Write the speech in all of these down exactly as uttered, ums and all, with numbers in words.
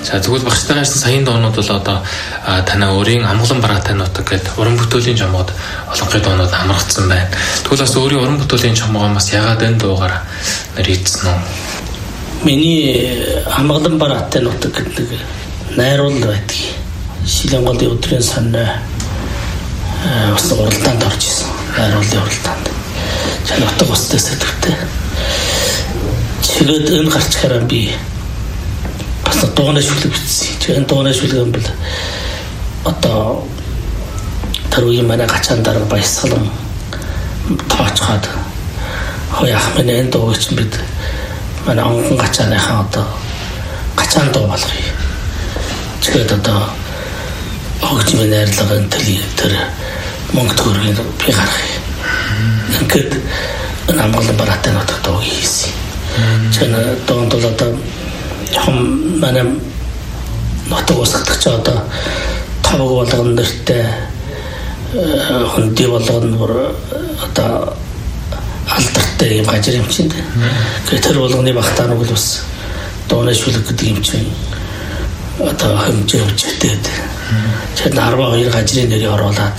За тэгвэл багштайгаа ярьсан саяын доонууд бол одоо танай өөрийн амгалан бараатай нутаг гэдэг уран бүтээлийн чамгууд олонхой доонууд хамрагдсан байна. Тэгвэл бас өөрийн уран бүтээлийн чамгаа бас ягаад энэ дуугаар нэрийдсэн үү? Миний амгалан бараатай нутаг гэдэг найруулал байдаг. Шилэнголын өдрийн санаа бас уралдаанд орж исэн. Найрууллын уралдаанд. Нутаг устай сэтгэвтэй. Чигээд энэ гарч хараа би бас дууны шүлэг бичсэн. Тэгээд дууны шүлэг юм бол одоо тэр үеийн манай гачаан дараа баясгалан тооцоод хаяах миний энэ дууг чинь бид манай онгон гачааныхаа одоо гачаан дуу болгоё. Тэгээд одоо хөгжмийн найрлагын тэр мөнгө төгрөгийг би гаргая. Ингээд энэ амгалан бараатай нутаг дуу хийсэн. Чана доон бол одоо хам манай нутаг усгадагч одоо тавг болгон нэртэй хөндөй болгон одоо алдартай юм гажир юм чинь. Тэгэхээр тэр болгоны багтааныг бол бас дууны шүлэг гэдэг юм чинь одоо хэмжээ хэмжээтэй. Тэр арваа хоёр гажирын нэрийг оруулаад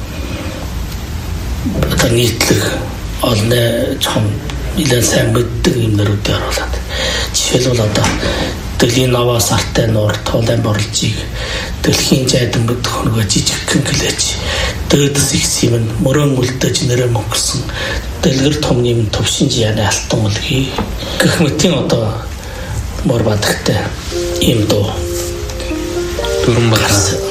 одоо нийтлэг олны чам нэлээд сайн мэддэг юм нэрүүдээр оруулаад жишээлбэл одоо Дэлхийн Новоос артай нуур туулайн борлжийг Дэлхийн жайдан мэддэг хөнгө жижигхэн гэлээч дөөдөс ихсэм нь мөрөн үлдэж нэрэ мөнгөсөн дэлгэр том нэм төвшин жияны алтан үлгий гэх мэтийн одоо мөр бадагтай юм дуу дөрөн бата